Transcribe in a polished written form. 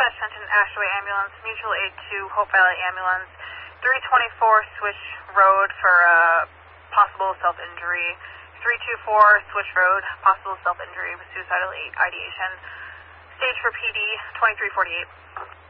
Dispatch Trenton Ashaway Ambulance, Mutual Aid 2, Hope Valley Ambulance, 324 Switch Road for possible self-injury, 324 Switch Road, possible self-injury with suicidal ideation. Stage for PD, 2348.